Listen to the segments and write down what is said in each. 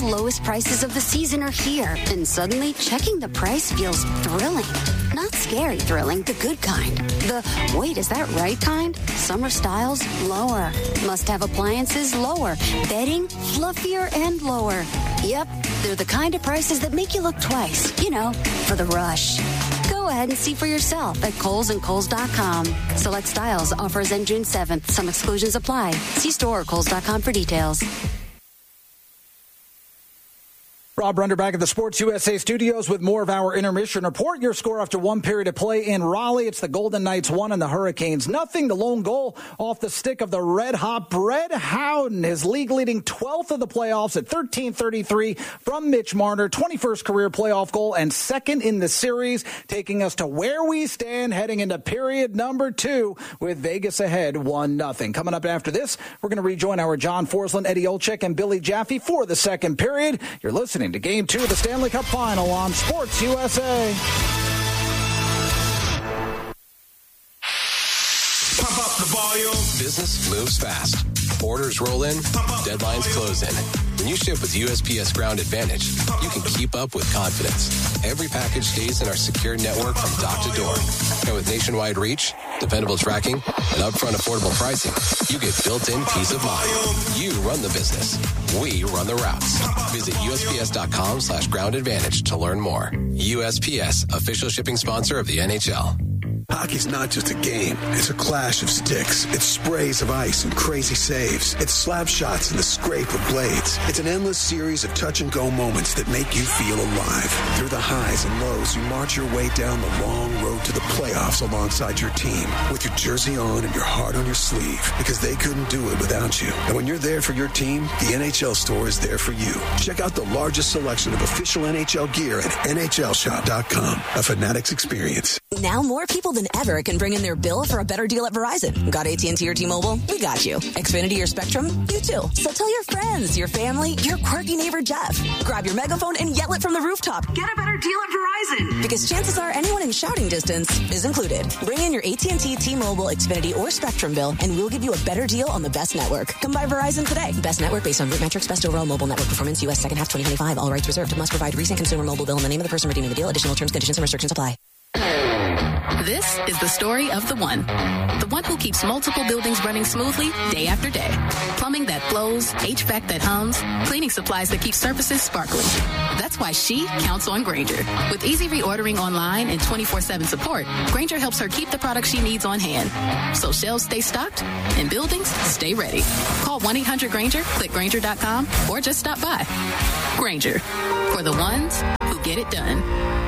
lowest prices of the season are here, and suddenly checking the price feels thrilling. Not scary thrilling, the good kind. The, wait, is that right kind? Summer styles, lower. Must-have appliances, lower. Bedding, fluffier and lower. Yep, they're the kind of prices that make you look twice. You know, for the rush. Go ahead and see for yourself at Kohl's and Kohl's.com. Select styles, offers end June 7th. Some exclusions apply. See store or Kohl's.com for details. Rob Runder back at the Sports USA studios with more of our intermission report. Your score after one period of play in Raleigh. It's the Golden Knights 1 and the Hurricanes nothing. The lone goal off the stick of the red-hot Brett Howden, his league-leading 12th of the playoffs at 13:33 from Mitch Marner. 21st career playoff goal and second in the series, taking us to where we stand heading into period number 2 with Vegas ahead 1-0. Coming up after this, we're going to rejoin our John Forsland, Eddie Olczyk, and Billy Jaffe for the second period. You're listening to Game 2 of the Stanley Cup Final on Sports USA. Pump up the volume. Business moves fast. Orders roll in, deadlines close in. When you ship with USPS Ground Advantage, you can keep up with confidence. Every package stays in our secure network from dock to door. And with nationwide reach, dependable tracking, and upfront affordable pricing, you get built-in peace of mind. You run the business. We run the routes. Visit USPS.com/Ground Advantage to learn more. USPS, official shipping sponsor of the NHL. Hockey's not just a game. It's a clash of sticks. It's sprays of ice and crazy saves. It's slap shots and the scrape of blades. It's an endless series of touch-and-go moments that make you feel alive. Through the highs and lows, you march your way down the long road to the playoffs alongside your team with your jersey on and your heart on your sleeve because they couldn't do it without you. And when you're there for your team, the NHL store is there for you. Check out the largest selection of official NHL gear at NHLshop.com. A Fanatics experience. Now more people than ever can bring in their bill for a better deal at Verizon. Got AT&T or T-Mobile? We got you. Xfinity or Spectrum? You too. So tell your friends, your family, your quirky neighbor Jeff. Grab your megaphone and yell it from the rooftop. Get a better deal at Verizon. Because chances are anyone in shouting distance is included. Bring in your AT&T, T-Mobile, Xfinity, or Spectrum bill, and we'll give you a better deal on the best network. Come by Verizon today. Best network based on root metrics, best overall mobile network performance, U.S. second half 2025. All rights reserved. Must provide recent consumer mobile bill in the name of the person redeeming the deal. Additional terms, conditions, and restrictions apply. This is the story of the one who keeps multiple buildings running smoothly day after day. Plumbing that flows, HVAC that hums, cleaning supplies that keep surfaces sparkling. That's why she counts on Grainger. With easy reordering online and 24/7 support, Grainger helps her keep the products she needs on hand. So shelves stay stocked and buildings stay ready. Call 1-800-GRAINGER, click Grainger.com, or just stop by. Grainger, for the ones who get it done.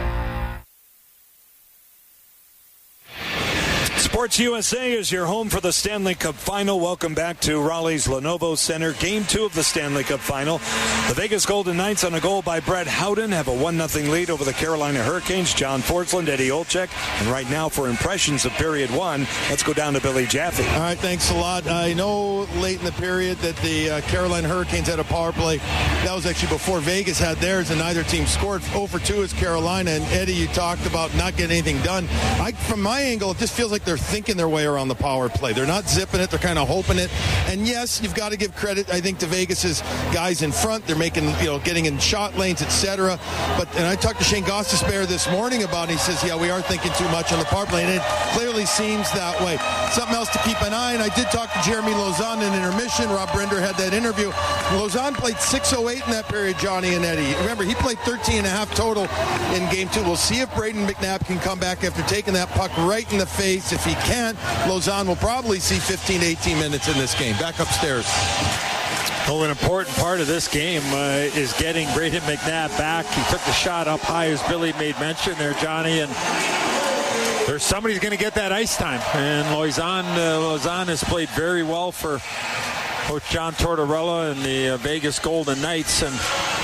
Sports USA is your home for the Stanley Cup Final. Welcome back to Raleigh's Lenovo Center. Game 2 of the Stanley Cup Final. The Vegas Golden Knights on a goal by Brett Howden have a 1-0 lead over the Carolina Hurricanes. John Forsland, Eddie Olczyk. And right now for impressions of period 1, let's go down to Billy Jaffe. All right, thanks a lot. I know late in the period that the Carolina Hurricanes had a power play. That was actually before Vegas had theirs, and neither team scored. 0-for-2 is Carolina. And Eddie, you talked about not getting anything done. From my angle, it just feels like they're thinking their way around the power play. They're not zipping it. They're kind of hoping it. And yes, you've got to give credit, I think, to Vegas's guys in front. They're making, getting in shot lanes, etc. And I talked to Shane Gostisbehere this morning about it. He says, yeah, we are thinking too much on the power play. And it clearly seems that way. Something else to keep an eye on. I did talk to Jeremy Lauzon in intermission. Rob Render had that interview. Lauzon played 6:08 in that period, Johnny and Eddie. Remember, he played 13.5 total in game 2. We'll see if Braden McNabb can come back after taking that puck right in the face. If he can't, Lauzon will probably see 15, 18 minutes in this game. Back upstairs. Well, an important part of this game is getting Braden McNabb back. He took the shot up high, as Billy made mention there, Johnny, and there's somebody's going to get that ice time. And Lauzon has played very well for Coach John Tortorella and the Vegas Golden Knights. And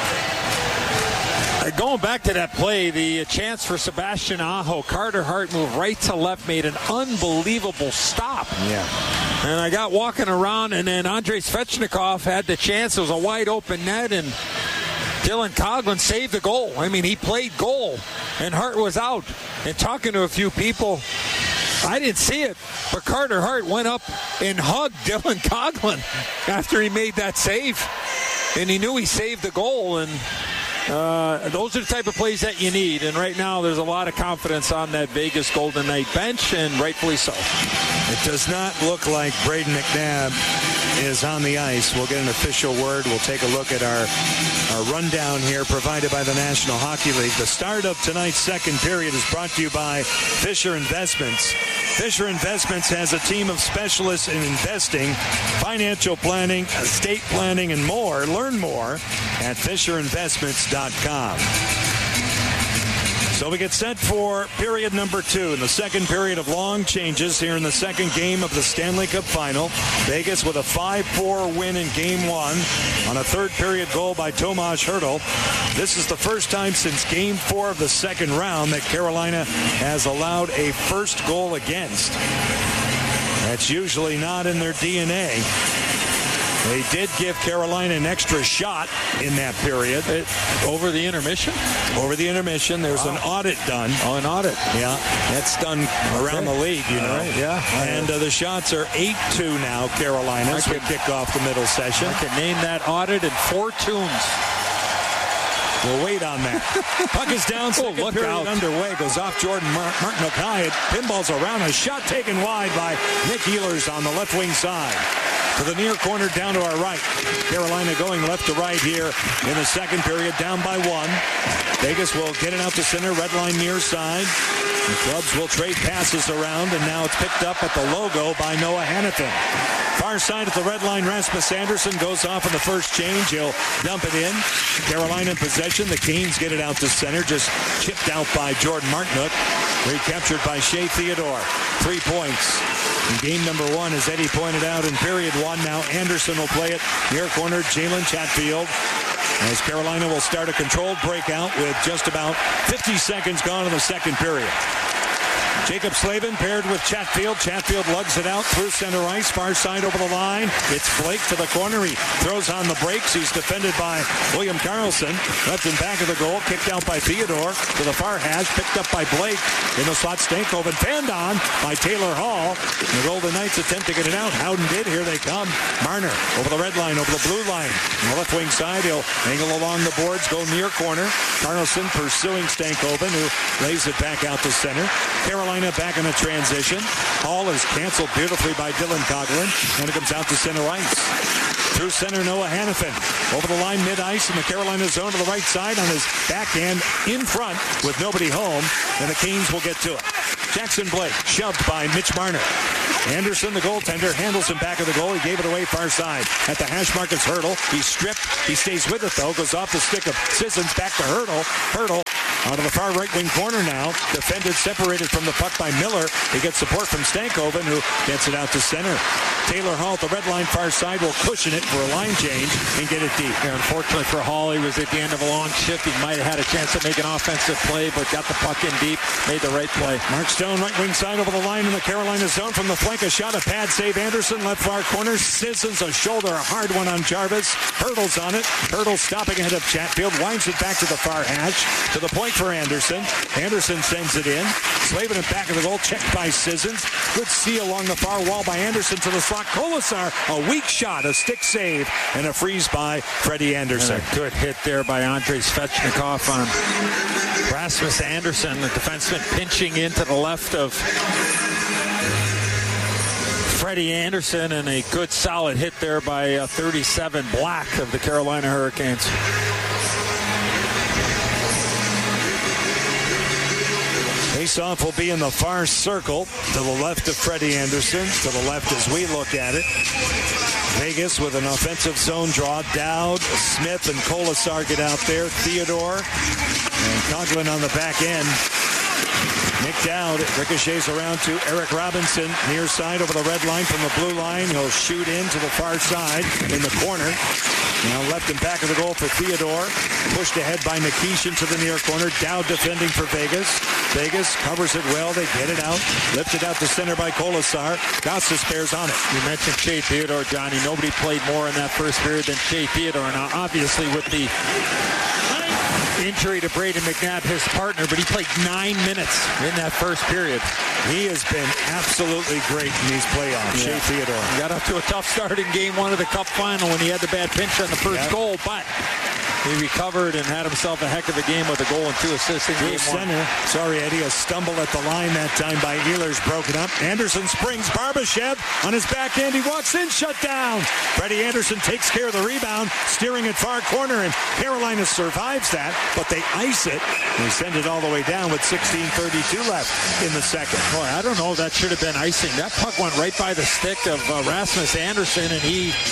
going back to that play, the chance for Sebastian Aho, Carter Hart moved right to left, made an unbelievable stop. Yeah. And I got walking around, and then Andrei Svechnikov had the chance. It was a wide open net, and Dylan Coghlan saved the goal. I mean, he played goal, and Hart was out. And talking to a few people, I didn't see it, but Carter Hart went up and hugged Dylan Coghlan after he made that save. And he knew he saved the goal, and those are the type of plays that you need. And right now there's a lot of confidence on that Vegas Golden Knight bench, and rightfully so. It does not look like Brayden McNabb is on the ice. We'll get an official word. We'll take a look at our rundown here provided by the National Hockey League. The start of tonight's second period is brought to you by Fisher Investments. Fisher Investments has a team of specialists in investing, financial planning, estate planning, and more. Learn more at FisherInvestments.com. So we get set for period number 2 in the second period of long changes here in the second game of the Stanley Cup Final. Vegas with a 5-4 win in Game 1 on a third period goal by Tomas Hertl. This is the first time since Game 4 of the second round that Carolina has allowed a first goal against. That's usually not in their DNA. They did give Carolina an extra shot in that period. Over the intermission? Over the intermission. There's an audit done. Oh, an audit. Yeah, that's done around the league, you know. Right, yeah. And the shots are 8-2 now, Carolina, as we kick off the middle session. I can name that audit in 4 tunes. We'll wait on that. Puck is down, second period underway. Goes off Jordan Martin O'Kai. Pinballs around. A shot taken wide by Nick Ehlers on the left wing side. To the near corner, down to our right. Carolina going left to right here in the second period, down by 1. Vegas will get it out to center, red line near side. The clubs will trade passes around, and now it's picked up at the logo by Noah Hanifin. Far side at the red line, Rasmus Andersson goes off in the first change. He'll dump it in. Carolina in possession. The Canes get it out to center, just chipped out by Jordan Martinook. Recaptured by Shea Theodore. 3 points in game number 1, as Eddie pointed out in period 1. Now Anderson will play it near corner, Jalen Chatfield. As Carolina will start a controlled breakout with just about 50 seconds gone in the second period. Jacob Slavin paired with Chatfield. Chatfield lugs it out through center ice, far side over the line. It's Blake to the corner. He throws on the brakes. He's defended by William Karlsson. Left in back of the goal, kicked out by Theodore to the far hash, picked up by Blake. In the slot, Stankoven fanned on by Taylor Hall. The Golden Knights attempt to get it out. Howden did. Here they come. Marner over the red line, over the blue line. On the left wing side, he'll angle along the boards, go near corner. Karlsson pursuing Stankoven, who lays it back out to center. Carolina back in a transition. Hall is canceled beautifully by Dylan Coghlan, and it comes out to center ice. Through center, Noah Hanifin. Over the line, mid-ice in the Carolina zone to the right side on his backhand in front with nobody home, and the Canes will get to it. Jackson Blake shoved by Mitch Marner. Anderson, the goaltender, handles him back of the goal. He gave it away far side. At the hash mark, it's Hertl. He's stripped. He stays with it, though. Goes off the stick of Sissons back to Hertl. Hertl out of the far right wing corner now. Defended, separated from the puck by Miller. He gets support from Stankoven, who gets it out to center. Taylor Hall at the red line far side will cushion it for a line change and get it deep. Yeah, unfortunately for Hall, he was at the end of a long shift. He might have had a chance to make an offensive play, but got the puck in deep, made the right play. Mark Stone, right wing side over the line in the Carolina zone from the flank. A shot, a pad save. Anderson, left far corner. Sissons, a shoulder, a hard one on Jarvis. Hertl's on it. Hertl stopping ahead of Chatfield. Winds it back to the far hash. To the point for Anderson. Anderson sends it in. Slavin in back of the goal. Checked by Sissons. Good see along the far wall by Anderson to the slot. Kolesar, a weak shot, a stick save, and a freeze by Freddie Anderson. And a good hit there by Andrei Svechnikov on Rasmus Anderson, the defenseman pinching into the left of Freddie Anderson, and a good solid hit there by 37 Black of the Carolina Hurricanes. Faceoff will be in the far circle to the left of Freddie Anderson, to the left as we look at it. Vegas with an offensive zone draw. Dowd, Smith, and Kolesar get out there. Theodore and Coghlan on the back end. Nick Dowd ricochets around to Eric Robinson, near side over the red line from the blue line. He'll shoot in to the far side in the corner. Now left and back of the goal for Theodore. Pushed ahead by Nikishin to the near corner. Dowd defending for Vegas. Vegas covers it well. They get it out. Lifted out to center by Kolesar. Gossis bears on it. You mentioned Shea Theodore, Johnny. Nobody played more in that first period than Shea Theodore. Now, obviously, with the injury to Brayden McNabb, his partner, but he played 9 minutes minutes in that first period. He has been absolutely great in these playoffs. Yeah. Shea Theodore. He got off to a tough start in game 1 of the Cup final when he had the bad pinch on the first goal, but he recovered and had himself a heck of a game with a goal and 2 assists in game 1. Center. Sorry, Eddie. A stumble at the line that time by Ehlers, broken up. Anderson springs. Barbashev on his backhand. He walks in, shut down. Freddie Anderson takes care of the rebound, steering it far corner, and Carolina survives that, but they ice it. They send it all the way down with 16:32 left in the second. Boy, I don't know if that should have been icing. That puck went right by the stick of Rasmus Anderson, and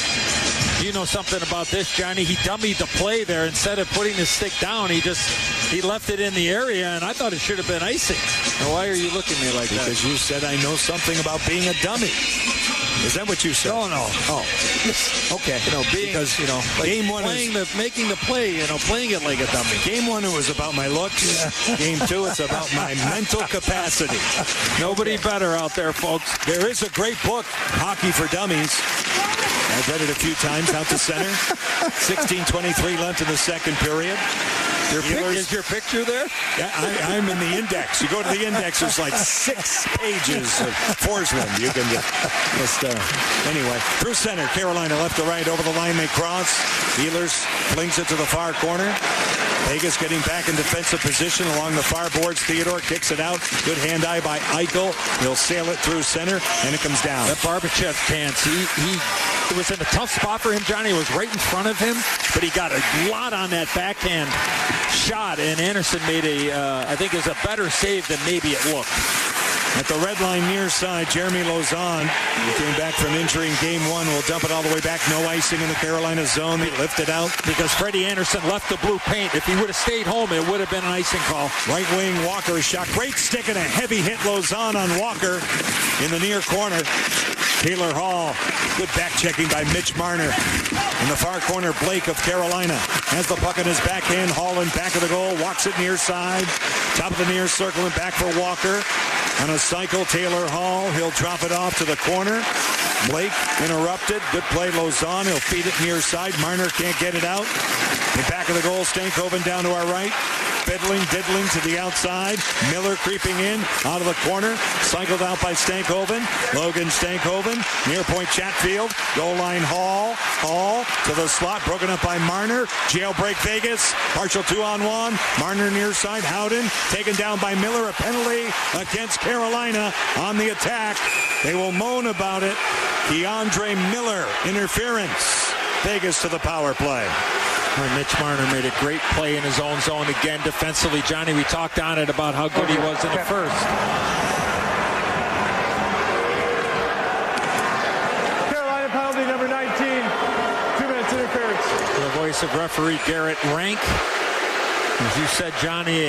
you know something about this, Johnny. He dummied the play there. Instead of putting the stick down, he left it in the area, and I thought it should have been icing. Now, why are you looking at me like that? Because you said I know something about being a dummy. Is that what you said? No. Oh. Okay. Because, game 1 is making the play, playing it like a dummy. Game 1, it was about my looks. Yeah. Game 2, it's about my mental capacity. Nobody better out there, folks. There is a great book, Hockey for Dummies. I've read it a few times out to center. 16:23 left in the second period. Is your picture there? Yeah, I'm in the index. You go to the index, there's like 6 pages of Forsman. You can just, anyway. Through center, Carolina left to right, over the line they cross. Ehlers flings it to the far corner. Vegas getting back in defensive position along the far boards. Theodore kicks it out. Good hand-eye by Eichel. He'll sail it through center, and it comes down. That Barbashev chance, it was in a tough spot for him, Johnny. It was right in front of him, but he got a lot on that backhand shot, and Anderson made I think is a better save than maybe it looked. At the red line near side, Jeremy Lauzon, who came back from injury in game 1, will dump it all the way back. No icing in the Carolina zone. They lift it out. Because Freddie Anderson left the blue paint. If he would have stayed home, it would have been an icing call. Right wing, Walker shot. Great stick and a heavy hit. Lauzon on Walker in the near corner. Taylor Hall. Good back checking by Mitch Marner. In the far corner, Blake of Carolina has the puck in his backhand. Hall in back of the goal. Walks it near side. Top of the near circle and back for Walker. On a cycle, Taylor Hall. He'll drop it off to the corner. Blake interrupted. Good play, Lauzon. He'll feed it near side. Marner can't get it out. In back of the goal, Stankoven down to our right. Fiddling, diddling to the outside. Miller creeping in out of the corner. Cycled out by Stankoven. Logan Stankoven. Near point Chatfield. Goal line Hall. Hall to the slot. Broken up by Marner. Jailbreak Vegas. Partial 2-on-1. Marner near side. Howden taken down by Miller. A penalty against Carolina on the attack. They will moan about it. Keandre Miller. Interference. Vegas to the power play. Mitch Marner made a great play in his own zone again defensively. Johnny, we talked on it about how good he was in the first. Carolina penalty number 19. 2 minutes interference. The voice of referee Garrett Rank. As you said, Johnny,